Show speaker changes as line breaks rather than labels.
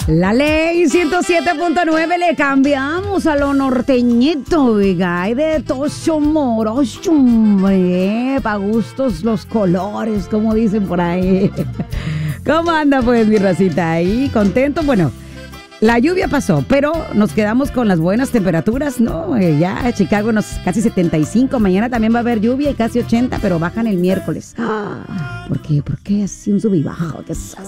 La ley 107.9 le cambiamos a lo norteñito, oiga, hay de tocho morocho, hombre, pa' gustos los colores, como dicen por ahí. ¿Cómo anda pues mi racita ahí? ¿Contento? Bueno, la lluvia pasó, pero nos quedamos con las buenas temperaturas, ¿no? Ya Chicago casi 75, mañana también va a haber lluvia y casi 80, pero bajan el miércoles. ¿Por qué? ¿Por qué así un sub y bajo? ¿Qué es